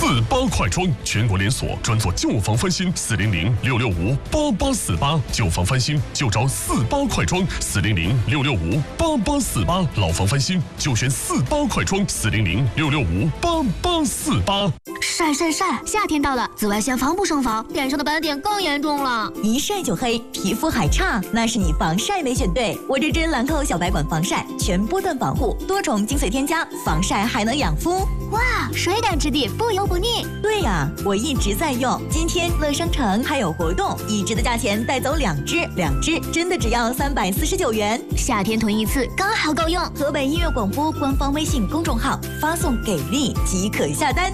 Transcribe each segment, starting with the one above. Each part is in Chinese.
48快装，全国连锁，专做旧房翻新，400-665-8848，旧房翻新就找48快装，400-665-8848，老房翻新就选48快装，400-665-8848。 晒！夏天到了，紫外线防不胜防，脸上的斑点更严重了。 一晒就黑，皮肤还差，那是你防晒没选对。我这支兰蔻小白管防晒，全波段防护，多种精髓添加，防晒还能养肤。 哇，水感质地，不油不腻。 对呀，我一直在用。今天乐商城还有活动，一支的价钱带走2支，2支真的只要349元。 夏天囤一次刚好够用。 河北音乐广播官方微信公众号发送给力即可下单。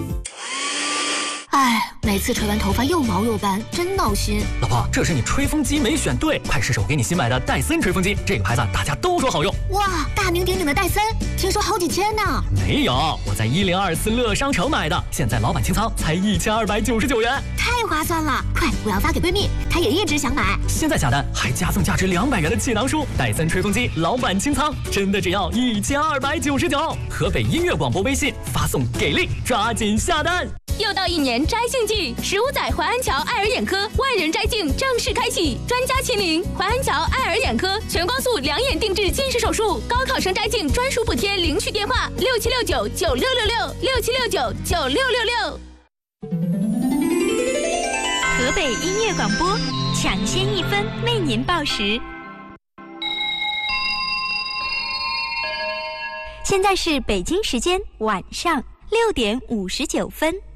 哎，每次吹完头发又毛又干，真闹心。 老婆，这是你吹风机没选对，快试试我给你新买的戴森吹风机，这个牌子大家都说好用。 哇，大名鼎鼎的戴森，听说好几千呢。 没有，我在1024乐商城买的，现在老板清仓才1299元， 太划算了！快，我要发给闺蜜，她也一直想买。 现在下单还加送价值200元的气囊书，戴森吹风机老板清仓，真的只要1299。河北音乐广播微信发送给力，抓紧下单。 又到1年摘杏季，15载淮安桥爱尔眼科万人摘镜正式开启，专家亲临淮安桥爱尔眼科，全光速2眼定制近视手术，高考生摘镜专属补贴，领取电话67699666，67699666。 河北音乐广播，抢先1分为您报时。现在是北京时间晚上6点59分。